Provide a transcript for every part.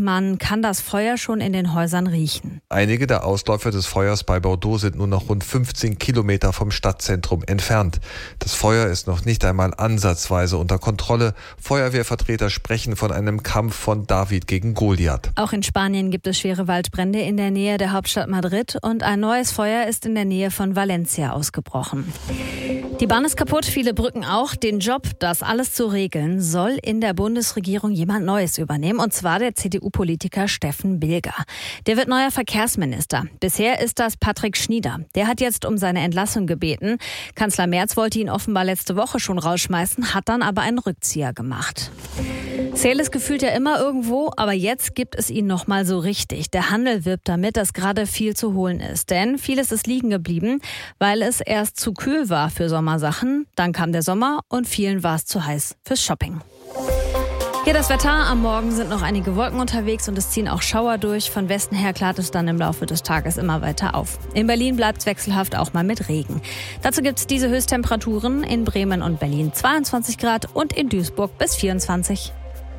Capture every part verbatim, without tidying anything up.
Man kann das Feuer schon in den Häusern riechen. Einige der Ausläufer des Feuers bei Bordeaux sind nur noch rund fünfzehn Kilometer vom Stadtzentrum entfernt. Das Feuer ist noch nicht einmal ansatzweise unter Kontrolle. Feuerwehrvertreter sprechen von einem Kampf von David gegen Goliath. Auch in Spanien gibt es schwere Waldbrände in der Nähe der Hauptstadt Madrid und ein neues Feuer ist in der Nähe von Valencia ausgebrochen. Die Bahn ist kaputt, viele Brücken auch. Den Job, das alles zu regeln, soll in der Bundesregierung jemand Neues übernehmen, und zwar der C D U-Politiker Steffen Bilger. Der wird neuer Verkehrsminister. Bisher ist das Patrick Schnieder. Der hat jetzt um seine Entlassung gebeten. Kanzler Merz wollte ihn offenbar letzte Woche schon rausschmeißen, hat dann aber einen Rückzieher gemacht. Sale ist gefühlt ja immer irgendwo, aber jetzt gibt es ihn noch mal so richtig. Der Handel wirbt damit, dass gerade viel zu holen ist. Denn vieles ist liegen geblieben, weil es erst zu kühl war für Sommersachen. Dann kam der Sommer und vielen war es zu heiß fürs Shopping. Hier das Wetter. Am Morgen sind noch einige Wolken unterwegs und es ziehen auch Schauer durch. Von Westen her klart es dann im Laufe des Tages immer weiter auf. In Berlin bleibt es wechselhaft, auch mal mit Regen. Dazu gibt es diese Höchsttemperaturen in Bremen und Berlin zweiundzwanzig Grad und in Duisburg bis vierundzwanzig.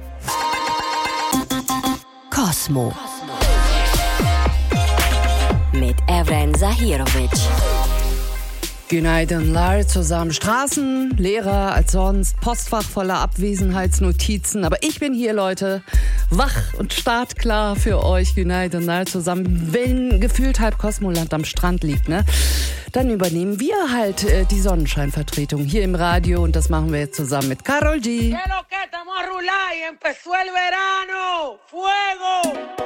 Cosmo mit Evren Zahirovic. Günaydınlar zusammen. Straßen leerer als sonst, Postfach voller Abwesenheitsnotizen. Aber ich bin hier, Leute, wach und startklar für euch. Günaydınlar zusammen. Wenn gefühlt halb Kosmoland am Strand liegt, ne, dann übernehmen wir halt äh, die Sonnenscheinvertretung hier im Radio. Und das machen wir jetzt zusammen mit Karol G.